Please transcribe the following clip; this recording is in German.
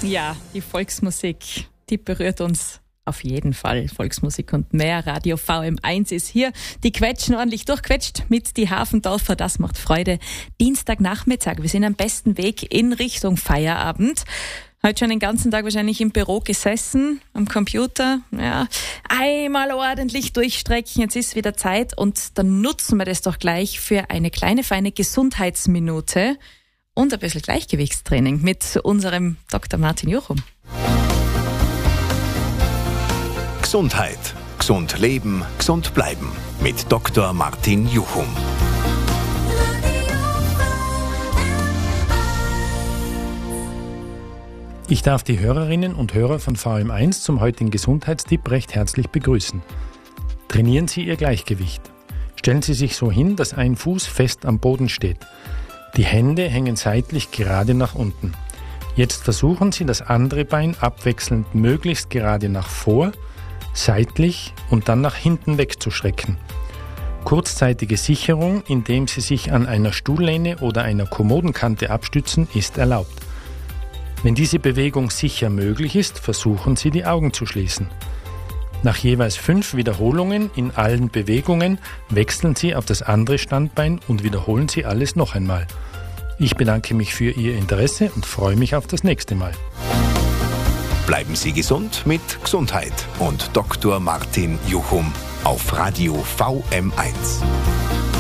Ja, die Volksmusik, die berührt uns auf jeden Fall. Volksmusik und mehr. Radio VM1 ist hier. Die quetschen ordentlich durchquetscht mit die Hafendorfer. Das macht Freude. Dienstagnachmittag. Wir sind am besten Weg in Richtung Feierabend. Heute schon den ganzen Tag wahrscheinlich im Büro gesessen, am Computer. Ja, einmal ordentlich durchstrecken. Jetzt ist wieder Zeit und dann nutzen wir das doch gleich für eine kleine, feine Gesundheitsminute und ein bisschen Gleichgewichtstraining mit unserem Dr. Martin Juchum. Gesundheit. Gesund leben, gesund bleiben. Mit Dr. Martin Juchum. Ich darf die Hörerinnen und Hörer von VM1 zum heutigen Gesundheitstipp recht herzlich begrüßen. Trainieren Sie Ihr Gleichgewicht. Stellen Sie sich so hin, dass ein Fuß fest am Boden steht. Die Hände hängen seitlich gerade nach unten. Jetzt versuchen Sie, das andere Bein abwechselnd möglichst gerade nach vor, seitlich und dann nach hinten wegzustrecken. Kurzzeitige Sicherung, indem Sie sich an einer Stuhllehne oder einer Kommodenkante abstützen, ist erlaubt. Wenn diese Bewegung sicher möglich ist, versuchen Sie, die Augen zu schließen. Nach jeweils 5 Wiederholungen in allen Bewegungen wechseln Sie auf das andere Standbein und wiederholen Sie alles noch einmal. Ich bedanke mich für Ihr Interesse und freue mich auf das nächste Mal. Bleiben Sie gesund mit Gesundheit und Dr. Martin Juchum auf Radio VM1.